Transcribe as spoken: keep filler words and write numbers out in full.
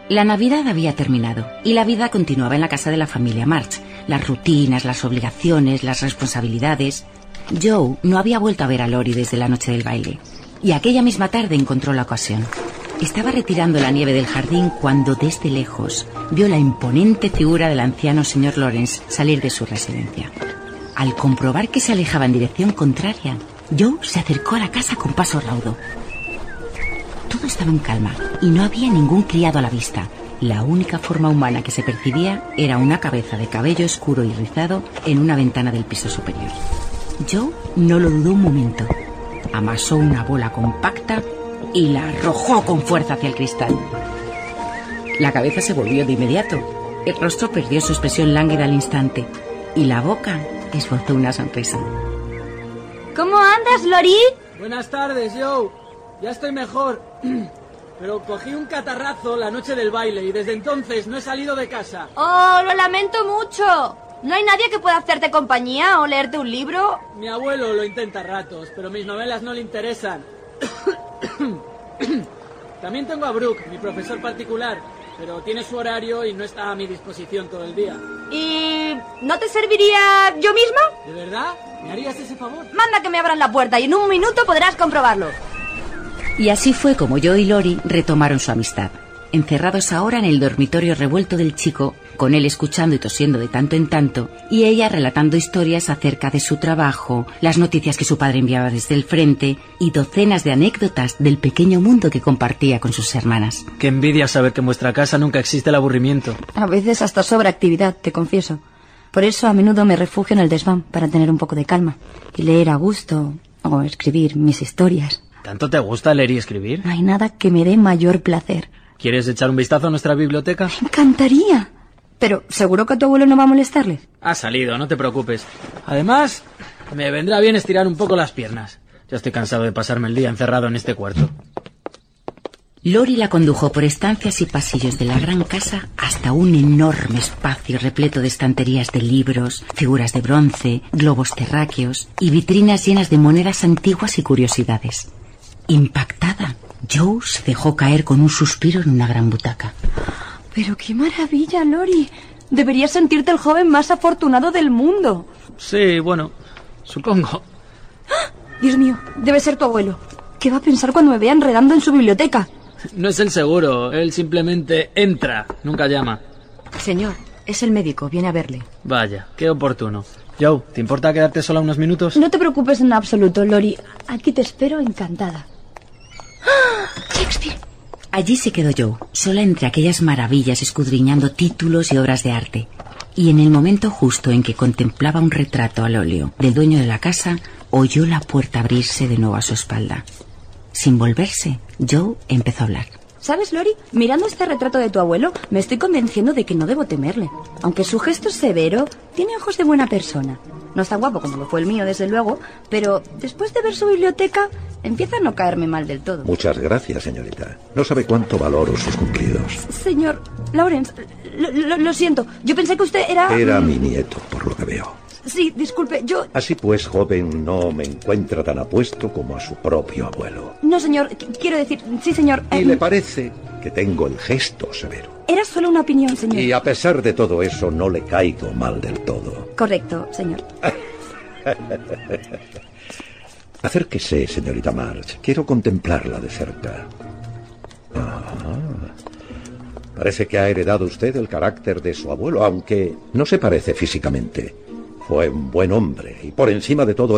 La Navidad había terminado y la vida continuaba en la casa de la familia March. Las rutinas, las obligaciones, las responsabilidades. Joe no había vuelto a ver a Lori desde la noche del baile y aquella misma tarde encontró la ocasión. Estaba retirando la nieve del jardín cuando desde lejos vio la imponente figura del anciano señor Lawrence salir de su residencia. Al comprobar que se alejaba en dirección contraria, Joe se acercó a la casa con paso raudo. Todo estaba en calma y no había ningún criado a la vista. La única forma humana que se percibía era una cabeza de cabello oscuro y rizado en una ventana del piso superior. Joe no lo dudó un momento. Amasó una bola compacta y la arrojó con fuerza hacia el cristal. La cabeza se volvió de inmediato. El rostro perdió su expresión lánguida al instante y la boca esbozó una sonrisa. ¿Cómo andas, Lori? Buenas tardes, Joe. Ya estoy mejor, pero cogí un catarrazo la noche del baile y desde entonces no he salido de casa. Oh, lo lamento mucho. ¿No hay nadie que pueda hacerte compañía o leerte un libro? Mi abuelo lo intenta a ratos, pero mis novelas no le interesan. También tengo a Brooke, mi profesor particular, pero tiene su horario y no está a mi disposición todo el día. ¿Y no te serviría yo misma? ¿De verdad? ¿Me harías ese favor? Manda que me abran la puerta y en un minuto podrás comprobarlo. Y así fue como Joe y Lori retomaron su amistad, encerrados ahora en el dormitorio revuelto del chico, con él escuchando y tosiendo de tanto en tanto, y ella relatando historias acerca de su trabajo, las noticias que su padre enviaba desde el frente y docenas de anécdotas del pequeño mundo que compartía con sus hermanas. Qué envidia saber que en vuestra casa nunca existe el aburrimiento. A veces hasta sobra actividad, te confieso. Por eso a menudo me refugio en el desván para tener un poco de calma y leer a gusto o escribir mis historias. ¿Tanto te gusta leer y escribir? No hay nada que me dé mayor placer. ¿Quieres echar un vistazo a nuestra biblioteca? Me encantaría. Pero, ¿seguro que a tu abuelo no va a molestarle? Ha salido, no te preocupes. Además, me vendrá bien estirar un poco las piernas. Ya estoy cansado de pasarme el día encerrado en este cuarto. Lori la condujo por estancias y pasillos de la gran casa hasta un enorme espacio repleto de estanterías de libros, figuras de bronce, globos terráqueos y vitrinas llenas de monedas antiguas y curiosidades. Impactada, Joe se dejó caer con un suspiro en una gran butaca. ¡Pero qué maravilla, Lori! Deberías sentirte el joven más afortunado del mundo. Sí, bueno, supongo. ¡Ah! Dios mío, debe ser tu abuelo. ¿Qué va a pensar cuando me vea enredando en su biblioteca? No es el seguro, él simplemente entra, nunca llama. Señor, es el médico, viene a verle. Vaya, qué oportuno. Joe, ¿te importa quedarte sola unos minutos? No te preocupes en absoluto, Lori. Aquí te espero encantada. ¡Ah! ¡Shakespeare! Allí se quedó Joe, sola entre aquellas maravillas, escudriñando títulos y obras de arte. Y en el momento justo en que contemplaba un retrato al óleo del dueño de la casa, oyó la puerta abrirse de nuevo a su espalda. Sin volverse, Joe empezó a hablar. ¿Sabes, Lori? Mirando este retrato de tu abuelo, me estoy convenciendo de que no debo temerle. Aunque su gesto es severo, tiene ojos de buena persona. No es tan guapo como lo fue el mío, desde luego, pero después de ver su biblioteca, empieza a no caerme mal del todo. Muchas gracias, señorita. No sabe cuánto valoro sus cumplidos. Señor Lawrence, lo, lo, lo siento. Yo pensé que usted era... Era mi nieto, por lo que veo. Sí, disculpe, yo... Así pues, joven, no me encuentra tan apuesto como a su propio abuelo. No, señor, qu- quiero decir... Sí, señor... ¿Y eh, le parece que tengo el gesto severo? Era solo una opinión, señor. Y a pesar de todo eso, no le caigo mal del todo. Correcto, señor. Acérquese, señorita March. Quiero contemplarla de cerca. Ah, parece que ha heredado usted el carácter de su abuelo, aunque no se parece físicamente. Fue un buen hombre y por encima de todo